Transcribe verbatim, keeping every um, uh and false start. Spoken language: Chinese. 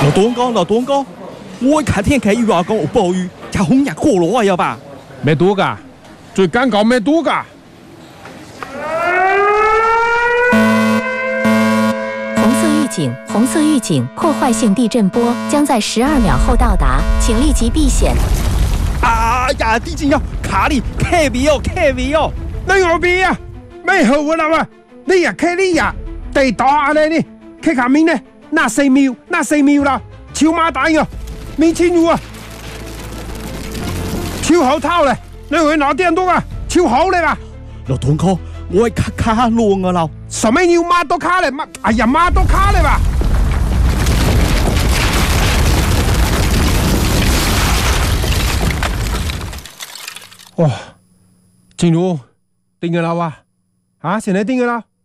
老東哥，老東哥，我看天氣預報講有暴雨，就紅日過羅啊，要吧？ 咩賭㗎？最緊講咩賭㗎？ 紅色預警，紅色預警，破壞性地震波將在十二秒後到達，請立即避險。 啊呀，地震要卡你 K V 哦 ，K V 哦， 你我邊啊？咩好㗎啦？你呀 K 你呀，地打咧你 K 下面呢？那四秒，那四秒啦，超馬蛋啊，面前有啊，超好偷咧，你去拿電動啊，超好咧吧？ 老東哥，我卡卡亂啊啦， 什麼要馬多卡咧？馬，哎呀馬多卡咧吧？哇，正如定嘅啦哇，啊，現在定嘅啦。